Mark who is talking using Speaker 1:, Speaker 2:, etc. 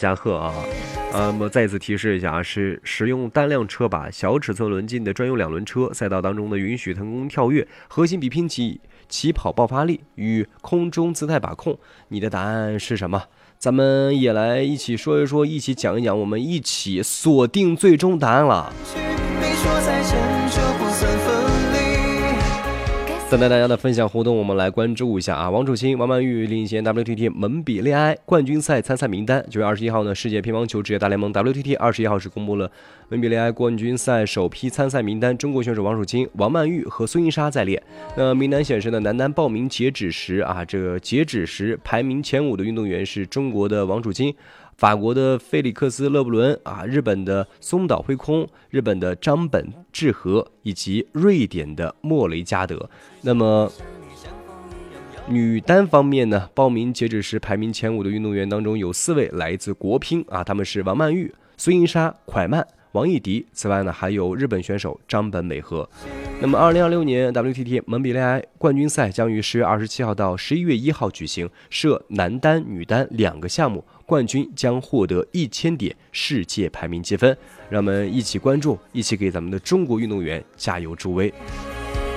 Speaker 1: 加贺啊。我再次提示一下啊，是使用单辆车把、小尺寸轮径的专用2轮车，赛道当中呢允许腾空跳跃，核心比拼起跑爆发力与空中姿态把控。你的答案是什么？咱们也来一起说一说，一起讲一讲，我们一起锁定最终答案了。等待大家的分享互动，我们来关注一下啊！王楚钦、王曼玉领衔 WTT 门比恋爱冠军赛参赛名单。9月21号呢，世界乒乓球职业大联盟 WTT 21号是公布了门比恋爱冠军赛首批参赛名单，中国选手王楚钦、王曼玉和孙颖莎在列。那名单显示呢，男单报名截止时排名前5的运动员是中国的王楚钦、法国的费利克斯·勒布伦日本的松岛辉空、日本的张本智和以及瑞典的莫雷加德。那么女单方面呢，报名截止时排名前5的运动员当中有4位来自国乒他们是王曼玉、孙颖莎、蒯曼、王艺迪，此外呢还有日本选手张本美和。那么2026年 WTT 门比恋爱冠军赛将于10月27号到11月1号举行，设男单、女单2个项目，冠军将获得1000点世界排名积分。让我们一起关注，一起给咱们的中国运动员加油助威。